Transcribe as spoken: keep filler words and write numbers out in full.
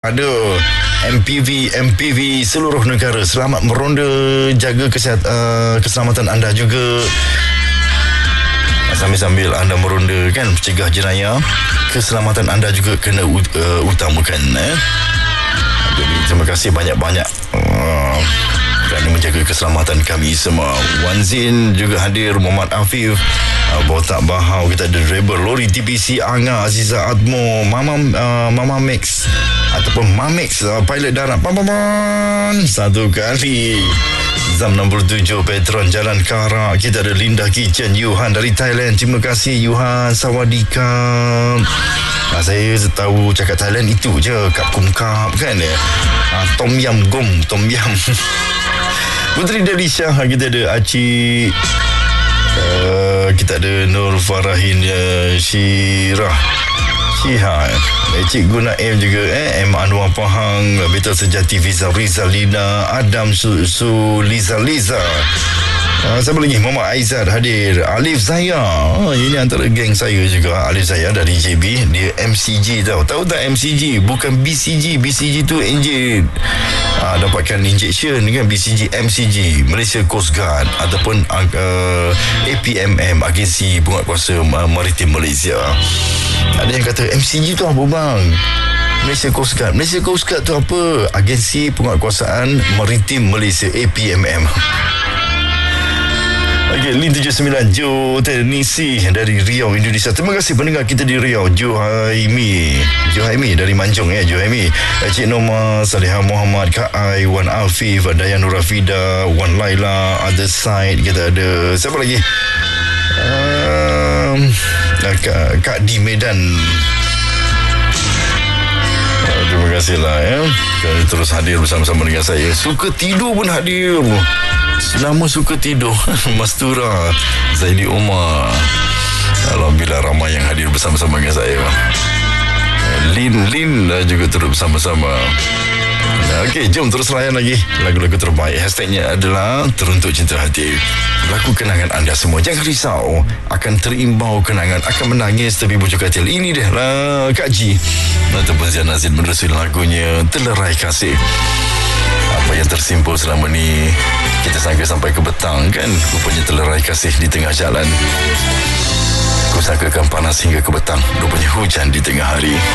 Aduh, M P V M P V seluruh negara, selamat meronda, jaga kesihat, uh, keselamatan anda juga. Sambil-sambil anda meronda kan, mencegah jenayah, keselamatan anda juga kena uh, utamakan. Eh? Jadi terima kasih banyak-banyak uh, kerana menjaga keselamatan kami semua. Wan Zin juga hadir, Muhammad Afif, uh, Botak Bahau, kita ada driver lori T P C Anga, Aziza Admo, Mama uh, Mama Max ataupun Mamex, uh, pilot darat pampaman satu kali. Zam enam puluh tujuh Petron Jalan Kara, kita ada Linda Kitchen, Yuhan dari Thailand. Terima kasih Yuhan, sawadikap. Nah, saya tahu cakap Thailand itu je, kap kum kap kan ya. Ah, tom yam gom, tom yam. Puteri Delisha, kita ada Aci, uh, kita ada Nur Farahin, uh, Syirah Syihah, eh, Cikgu Naim juga, eh, M. Anwar Pahang, Betul Sejati, Fiza Rizalina, Adam Su, Su Liza Liza. Uh, siapa lagi? Muhammad Aizad hadir, Alif Zaya, oh, ini antara geng saya juga. Alif Zaya dari J B, dia M C G tau. Tahu tak M C G? Bukan B C G. B C G tu inject, uh, dapatkan injection dengan B C G. M C G, Malaysia Coast Guard ataupun uh, A P M M, Agensi Penguatkuasa Maritim Malaysia. Ada yang kata M C G tu apa bang? Malaysia Coast Guard. Malaysia Coast Guard tu apa? Agensi Penguatkuasaan Maritim Malaysia, A P M M. Okey, Lin tujuh sembilan Jo Tenisi dari Riau, Indonesia. Terima kasih pendengar kita di Riau. Johaimi Johaimi dari Manjung ya, Johaimi. Cik Noma, Salihah Muhammad, Kak Ai, Wan Alfif, Dayan Nurafida, Wan Laila, Other Side. Kita ada siapa lagi? Um, Kak, Kak di Medan. Terima kasihlah ya, kerana terus hadir bersama-sama dengan saya. Suka tidur pun hadir. Nama suka tidur Mastura Zaidi Umar. Alhamdulillah ramai yang hadir bersama-sama dengan saya. Lin Lin juga terus bersama-sama. Okey, jom terus layan lagi lagu-lagu terbaik. Hashtagnya adalah Teruntuk Cinta Hati. Lagu kenangan anda semua. Jangan risau, akan terimbau kenangan, akan menangis tapi bujuk katil. Ini dia lah Kak Ji ataupun Zian Azid menerusi lagunya Telerai Kasih. Apa yang tersimpul selama ni kita sangka sampai ke petang kan, rupanya telerai kasih di tengah jalan. Ku sangkakan panas hingga ke petang, rupanya hujan di tengah hari.